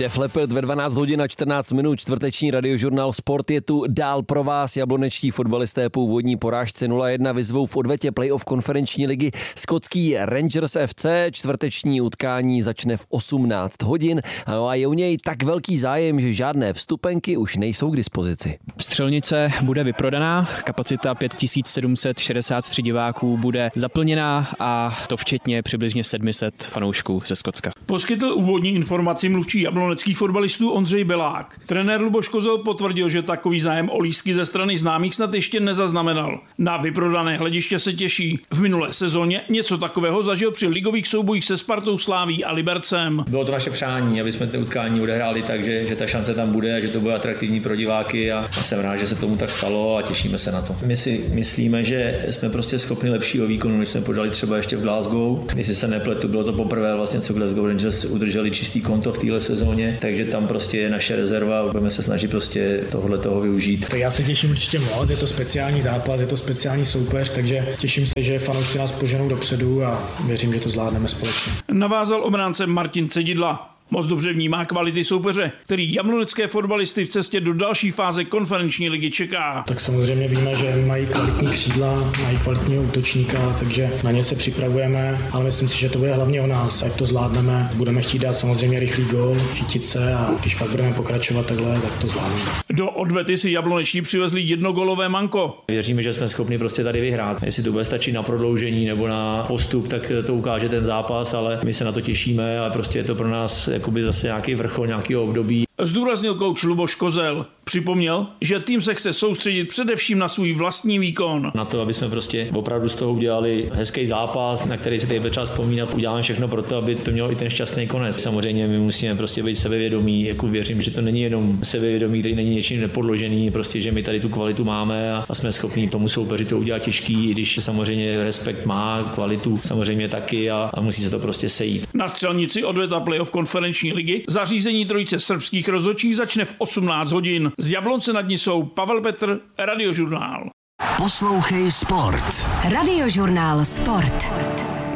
Def Leppard ve 12 hodin a 14 minut, čtvrteční radiožurnál Sport je tu dál pro vás. Jablonečtí fotbalisté po úvodní porážce 0-1 vyzvou v odvetě playoff konferenční ligy skotský Rangers FC. Čtvrteční utkání začne v 18 hodin a je u něj tak velký zájem, že žádné vstupenky už nejsou k dispozici. Střelnice bude vyprodaná, kapacita 5763 diváků bude zaplněná a to včetně přibližně 700 fanoušků ze Skotska. Poskytl úvodní informaci mluvčí jabloneckých fotbalistů Ondřej Belák. Trenér Luboš Kozel potvrdil, že takový zájem o lístky ze strany známých snad ještě nezaznamenal. Na vyprodané hlediště se těší. V minulé sezóně něco takového zažil při ligových soubojích se Spartou, Slaví a Libercem. Bylo to naše přání, aby jsme to utkání odehráli tak, že ta šance tam bude a že to bude atraktivní pro diváky a jsem rád, že se tomu tak stalo a těšíme se na to. My si myslíme, že jsme prostě schopni lepšího výkonu, než jsme podali třeba ještě v Glasgow. Jestli se nepletu, bylo to poprvé vlastně, co Glasgow Rangers udrželi čistý konto v téhle sezóně, takže tam prostě je naše rezerva, budeme se snažit prostě tohle toho využít. Tak já se těším určitě moc, je to speciální zápas, je to speciální soupeř, takže těším se, že fanoušci nás poženou dopředu a věřím, že to zvládneme společně. Navázal obránce Martin Cedidla. Moc dobře vnímá kvality soupeře, který jablonecké fotbalisty v cestě do další fáze konferenční ligy čeká. Tak samozřejmě víme, že mají kvalitní křídla, mají kvalitního útočníka, takže na ně se připravujeme, ale myslím si, že to bude hlavně o nás. Jak to zvládneme, budeme chtít dát samozřejmě rychlý gól, chytit se a když pak budeme pokračovat takhle, tak to zvládneme. Do odvety si jablonečtí přivezli jednogólové manko. Věříme, že jsme schopni prostě tady vyhrát. Jestli to bude stačit na prodloužení nebo na postup, tak to ukáže ten zápas, ale my se na to těšíme a prostě je to pro nás jakoby zase nějaký vrchol, nějakého období. Zdůraznil kouč Luboš Kozel. Připomněl, že tým se chce soustředit především na svůj vlastní výkon. Na to, aby jsme prostě opravdu z toho udělali hezký zápas, na který se tady třeba vzpomínat, uděláme všechno pro to, aby to mělo i ten šťastný konec. Samozřejmě my musíme prostě být sebevědomí, jako věřím, že to není jenom sebevědomí, který není něčím nepodložený, prostě že my tady tu kvalitu máme a jsme schopni tomu soupeři to udělat těžký, i když samozřejmě respekt má, kvalitu samozřejmě taky a musí se to prostě sejít. Na střelnici odveta playoff konferenční ligy zařízení trojice srbských rozhodčích začne v 18 hodin. Z Jablonce nad ní jsou Pavel Petr, Radiožurnál. Poslouchej Sport. Radiožurnál Sport.